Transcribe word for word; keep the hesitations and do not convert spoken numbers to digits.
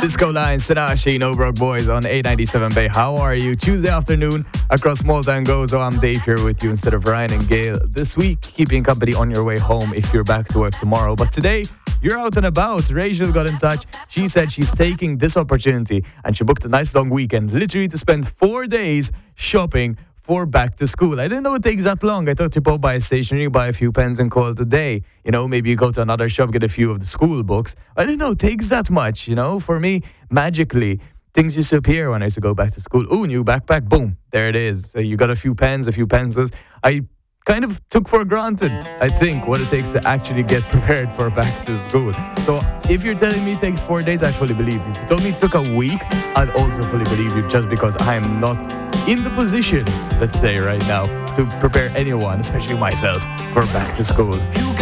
Disco Line, Sinashi, No Broke Boys on eight ninety-seven Bay. How are you? Tuesday afternoon across Malta and Gozo. I'm Dave here with you instead of Ryan and Gail. This week, keeping company on your way home if you're back to work tomorrow. But today, you're out and about. Rachel got in touch. She said she's taking this opportunity and she booked a nice long weekend, literally to spend four days shopping for back to school. I didn't know it takes that long. I thought you pop by a stationery, buy a few pens and call it a day. You know, maybe you go to another shop, get a few of the school books. I didn't know it takes that much, you know. For me, magically, things used to appear when I used to go back to school. Ooh, new backpack, boom, there it is. So you got a few pens, a few pencils. I kind of took for granted, I think, what it takes to actually get prepared for back to school. So if you're telling me it takes four days, I fully believe you. If you told me it took a week, I'd also fully believe you, just because I am not in the position, let's say right now, to prepare anyone, especially myself, for back to school.